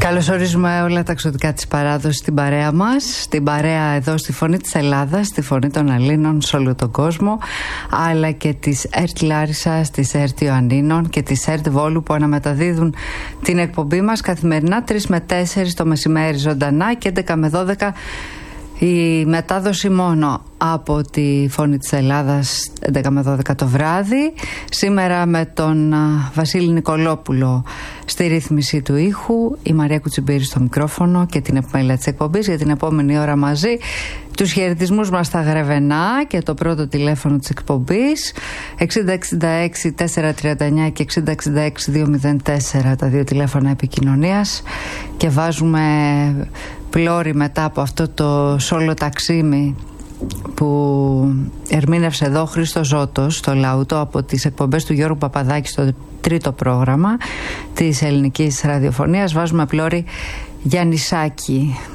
Καλωσορίζουμε όλα τα εξωτικά της παράδοσης στην παρέα μας, στην παρέα εδώ στη Φωνή της Ελλάδας, στη Φωνή των Ελλήνων σε όλο τον κόσμο, αλλά και της ΕΡΤ Λάρισσας, της ΕΡΤ Ιωαννίνων και της ΕΡΤ Βόλου, που αναμεταδίδουν την εκπομπή μας καθημερινά 3 με 4 το μεσημέρι ζωντανά και 11 με 12 η μετάδοση μόνο από τη Φωνή της Ελλάδας 11 με 12 το βράδυ. Σήμερα με τον Βασίλη Νικολόπουλο στη ρύθμιση του ήχου, η Μαρία Κουτσιμπήρη στο μικρόφωνο και την επιμέλεια της εκπομπής για την επόμενη ώρα μαζί. Τους χαιρετισμούς μας στα Γρεβενά και το πρώτο τηλέφωνο της εκπομπής 6066-439 και 6066-204, τα δύο τηλέφωνα επικοινωνίας, και βάζουμε πλώρη μετά από αυτό το σόλο ταξίμι που ερμήνευσε εδώ ο Χρήστος Ζώτος στο Λαούτο από τις εκπομπές του Γιώργου Παπαδάκη στο τρίτο πρόγραμμα της ελληνικής ραδιοφωνίας. Βάζουμε πλώρη Γιαννησάκη,